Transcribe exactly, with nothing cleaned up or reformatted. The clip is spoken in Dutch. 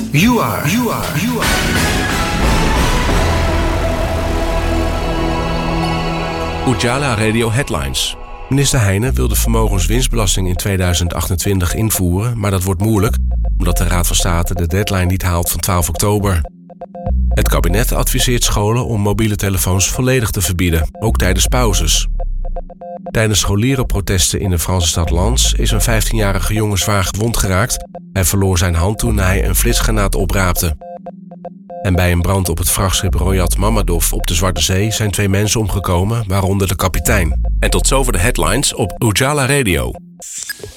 You are, you are, you are. Ujala Radio Headlines. Minister Heijnen wil de vermogenswinstbelasting in tweeduizend achtentwintig invoeren, maar dat wordt moeilijk omdat de Raad van State de deadline niet haalt van twaalf oktober. Het kabinet adviseert scholen om mobiele telefoons volledig te verbieden, ook tijdens pauzes. Tijdens scholierenprotesten in de Franse stad Lens is een vijftienjarige jongen zwaar gewond geraakt. Hij verloor zijn hand toen hij een flitsgranaat opraapte. En bij een brand op het vrachtschip Royal Mamadov op de Zwarte Zee zijn twee mensen omgekomen, waaronder de kapitein. En tot zover de headlines op Ujala Radio.